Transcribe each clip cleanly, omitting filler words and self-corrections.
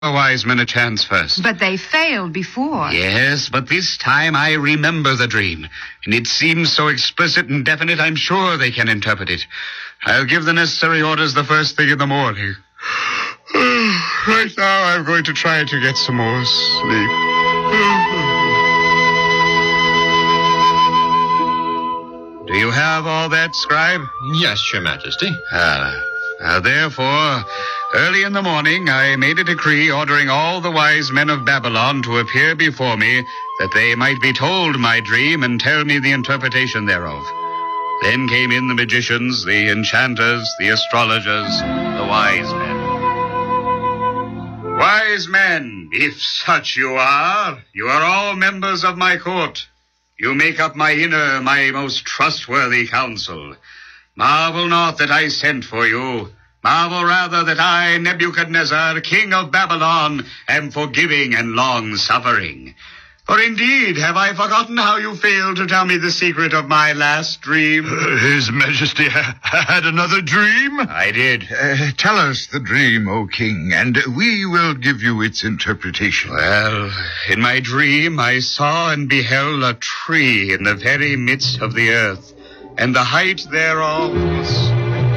the wise men a chance first. But they failed before. Yes, but this time I remember the dream. And it seems so explicit and definite, I'm sure they can interpret it. I'll give the necessary orders the first thing in the morning. Right now, I'm going to try to get some more sleep. Do you have all that, scribe? Yes, Your Majesty. Therefore, early in the morning, I made a decree ordering all the wise men of Babylon to appear before me, that they might be told my dream and tell me the interpretation thereof. Then came in the magicians, the enchanters, the astrologers, the wise men. Wise men, if such you are all members of my court. You make up my inner, my most trustworthy counsel. Marvel not that I sent for you. Marvel rather that I, Nebuchadnezzar, king of Babylon, am forgiving and long-suffering. For indeed, have I forgotten how you failed to tell me the secret of my last dream? His Majesty had another dream? I did. Tell us the dream, O king, and we will give you its interpretation. Well, in my dream I saw and beheld a tree in the very midst of the earth, and the height thereof was...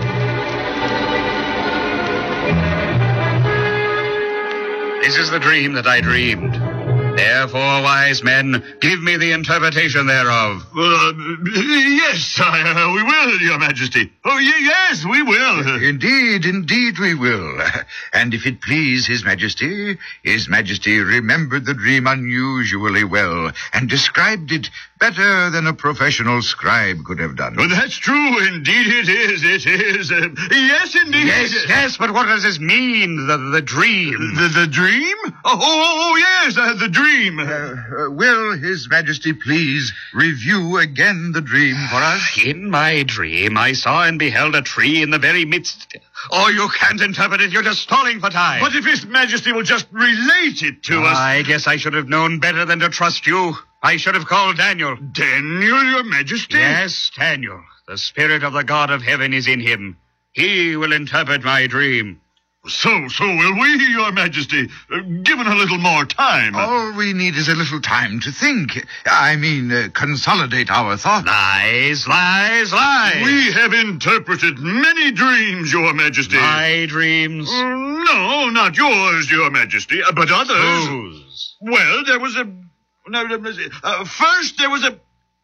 This is the dream that I dreamed. Therefore, wise men, give me the interpretation thereof. Yes, we will, Your Majesty. Oh, yes, we will. Indeed we will. And if it please His Majesty remembered the dream unusually well and described it better than a professional scribe could have done. Well, that's true. Indeed it is. Yes, indeed. Yes, but what does this mean, the dream? The dream? Oh, yes, the dream. Will His Majesty please review again the dream for us? In my dream, I saw and beheld a tree in the very midst... Oh, you can't interpret it. You're just stalling for time. But if His Majesty will just relate it to us... I guess I should have known better than to trust you. I should have called Daniel. Daniel, Your Majesty? Yes, Daniel. The spirit of the God of heaven is in him. He will interpret my dream. So will we, Your Majesty, given a little more time. All we need is a little time to think. Consolidate our thoughts. Lies. We have interpreted many dreams, Your Majesty. My dreams? No, not yours, Your Majesty, but others. Whose? Well, there was a... first, there was a...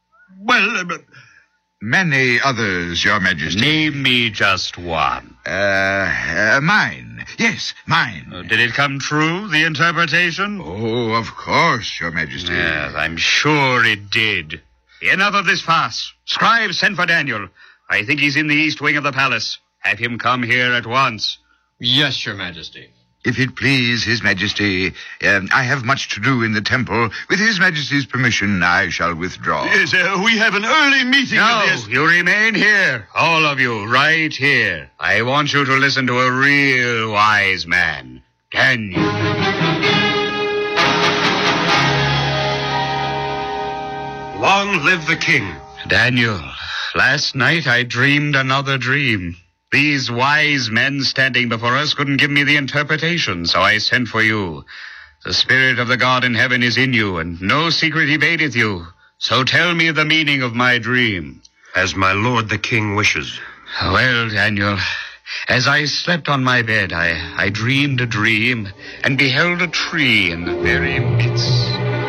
Many others, Your Majesty. Name me just one. Mine. Yes, mine. Did it come true, the interpretation? Oh, of course, Your Majesty. Yes, I'm sure it did. Enough of this farce. Scribe, send for Daniel. I think he's in the east wing of the palace. Have him come here at once. Yes, Your Majesty. If it please His Majesty, I have much to do in the temple. With His Majesty's permission, I shall withdraw. Yes, we have an early meeting. No, you remain here. All of you, right here. I want you to listen to a real wise man. Daniel. Long live the king. Daniel, last night I dreamed another dream. These wise men standing before us couldn't give me the interpretation, so I sent for you. The spirit of the God in heaven is in you, and no secret evadeth you. So tell me the meaning of my dream. As my lord the king wishes. Well, Daniel, as I slept on my bed, I dreamed a dream and beheld a tree in the very midst.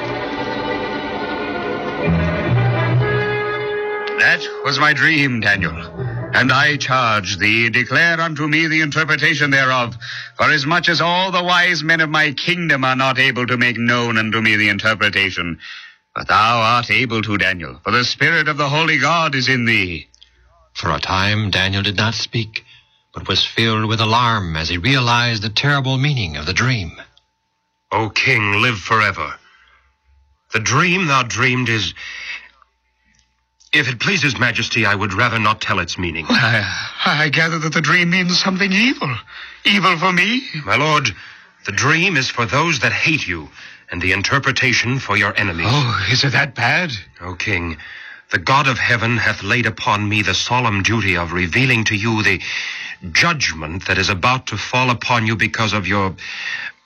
That was my dream, Daniel. And I charge thee, declare unto me the interpretation thereof, for as much as all the wise men of my kingdom are not able to make known unto me the interpretation. But thou art able to, Daniel, for the spirit of the holy God is in thee. For a time, Daniel did not speak, but was filled with alarm as he realized the terrible meaning of the dream. O king, live forever. The dream thou dreamed is... If it pleases Majesty, I would rather not tell its meaning. I gather that the dream means something evil. Evil for me? My lord, the dream is for those that hate you, and the interpretation for your enemies. Oh, is it that bad? O king, the God of heaven hath laid upon me the solemn duty of revealing to you the judgment that is about to fall upon you because of your